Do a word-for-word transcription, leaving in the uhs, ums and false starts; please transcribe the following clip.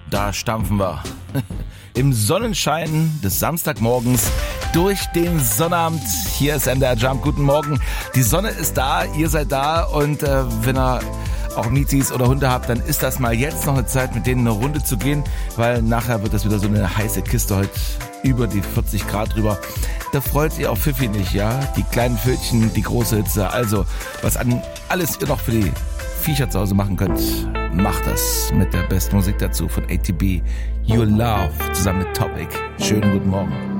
da stampfen wir im Sonnenschein des Samstagmorgens durch den Sonnabend. Hier ist M D R Jump. Guten Morgen. Die Sonne ist da, ihr seid da und äh, wenn ihr auch Mietis oder Hunde habt, dann ist das mal jetzt noch eine Zeit, mit denen eine Runde zu gehen, weil nachher wird das wieder so eine heiße Kiste heute über die vierzig Grad drüber. Da freut sich auch Pfiffi nicht, ja? Die kleinen Pfötchen, die große Hitze. Also, was an alles ihr noch für die Viecher zu Hause machen könnt, macht das mit der besten Musik dazu von A T B. Your Love zusammen mit Topic. Schönen guten Morgen.